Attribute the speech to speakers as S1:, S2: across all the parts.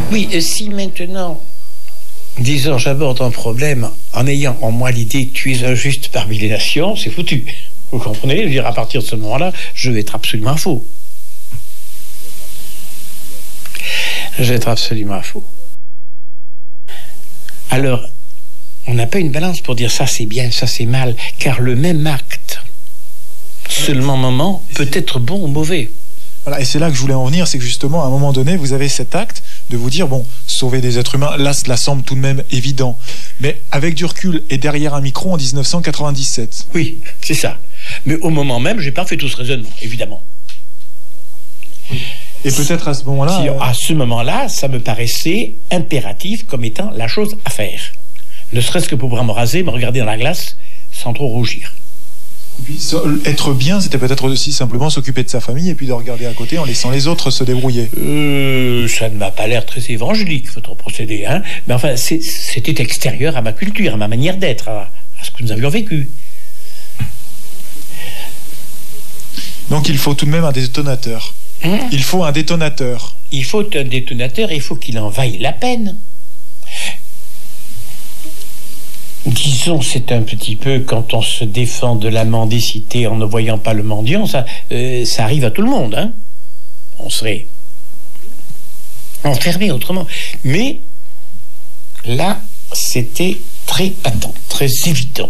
S1: Oui, et si maintenant, disons, j'aborde un problème en ayant en moi l'idée que tu es injuste parmi les nations, c'est foutu. Vous comprenez? Je veux dire, à partir de ce moment-là, je vais être absolument faux. Je vais être absolument faux. Alors, on n'a pas une balance pour dire ça c'est bien, ça c'est mal, car le même acte, seulement moment, peut être bon ou mauvais.
S2: Voilà, et c'est là que je voulais en venir, c'est que justement, à un moment donné, vous avez cet acte de vous dire, bon, sauver des êtres humains, là, cela semble tout de même évident. Mais avec du recul et derrière un micro en 1997.
S1: Oui, c'est ça. Mais au moment même, j'ai pas fait tout ce raisonnement, évidemment.
S2: Et peut-être à ce moment-là...
S1: Si, à ce moment-là, ça me paraissait impératif comme étant la chose à faire. Ne serait-ce que pour pouvoir me raser, me regarder dans la glace, sans trop rougir.
S2: Et puis, être bien, c'était peut-être aussi simplement s'occuper de sa famille et puis de regarder à côté en laissant les autres se débrouiller.
S1: Ça ne m'a pas l'air très évangélique, votre procédé, hein. Mais enfin, c'était extérieur à ma culture, à ma manière d'être, à ce que nous avions vécu.
S2: Donc il faut tout de même un détonateur. Il faut un détonateur.
S1: Il faut un détonateur et il faut qu'il en vaille la peine. Disons, c'est un petit peu quand on se défend de la mendicité en ne voyant pas le mendiant, ça arrive à tout le monde, hein. On serait enfermé autrement. Mais là, c'était très patent, très évident.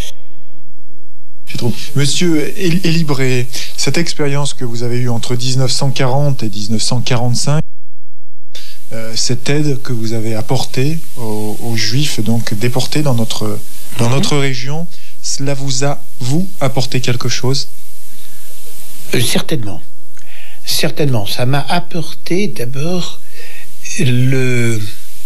S2: Monsieur Élie Bray, cette expérience que vous avez eue entre 1940 et 1945, cette aide que vous avez apportée aux Juifs donc déportés dans notre région, cela vous a, apporté quelque chose?
S1: Certainement. Certainement. Ça m'a apporté d'abord le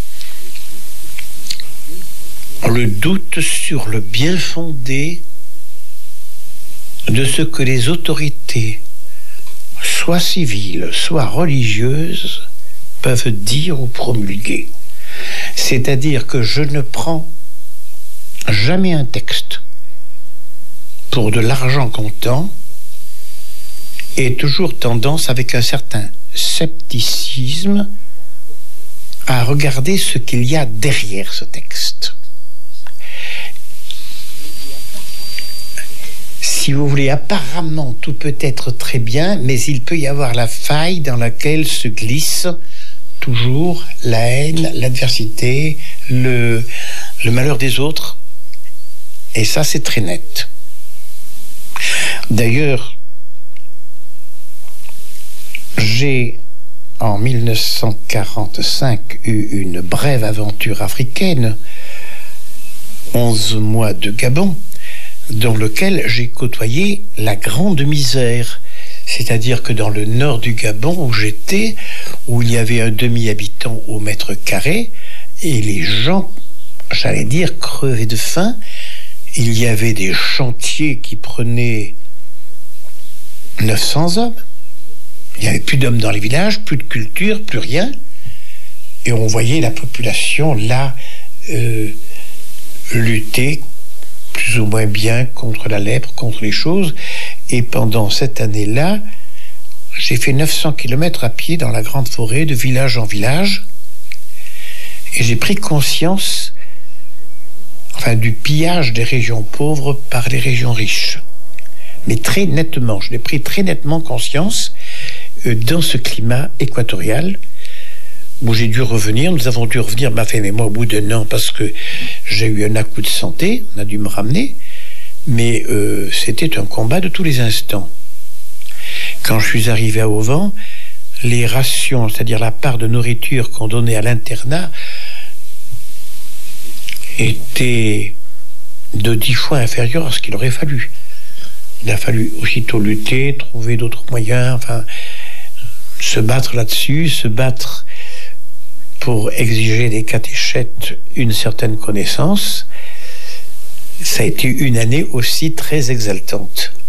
S1: doute sur le bien fondé de ce que les autorités, soit civiles, soit religieuses, peuvent dire ou promulguer. C'est-à-dire que je ne prends jamais un texte pour de l'argent comptant et toujours tendance avec un certain scepticisme à regarder ce qu'il y a derrière ce texte. Si vous voulez, apparemment, tout peut être très bien, mais il peut y avoir la faille dans laquelle se glisse toujours la haine, l'adversité, le malheur des autres. Et ça, c'est très net. D'ailleurs, j'ai, en 1945, eu une brève aventure africaine, 11 mois de Gabon, dans lequel j'ai côtoyé la grande misère. C'est-à-dire que dans le nord du Gabon où j'étais, où il y avait un demi-habitant au mètre carré, et les gens, j'allais dire, crevaient de faim. Il y avait des chantiers qui prenaient 900 hommes. Il n'y avait plus d'hommes dans les villages, plus de culture, plus rien. Et on voyait la population là lutter plus ou moins bien contre la lèpre, contre les choses. Et pendant cette année-là, j'ai fait 900 km à pied dans la grande forêt, de village en village. Et j'ai pris conscience, du pillage des régions pauvres par les régions riches. Mais très nettement, je l'ai pris très nettement conscience dans ce climat équatorial où j'ai dû revenir. Nous avons dû revenir, mais moi, au bout d'un an, parce que j'ai eu un coup de santé, on a dû me ramener. Mais c'était un combat de tous les instants. Quand je suis arrivé à Auvent, les rations, c'est-à-dire la part de nourriture qu'on donnait à l'internat, était de 10 fois inférieure à ce qu'il aurait fallu. Il a fallu aussitôt lutter, trouver d'autres moyens, se battre là-dessus, se battre pour exiger des catéchètes une certaine connaissance. Ça a été une année aussi très exaltante.